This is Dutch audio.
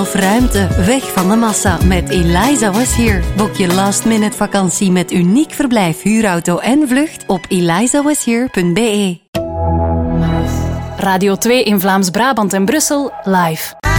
Of ruimte, weg van de massa met Eliza Was Here. Boek je last-minute vakantie met uniek verblijf, huurauto en vlucht op elizawashere.be. Radio 2 in Vlaams-Brabant en Brussel live.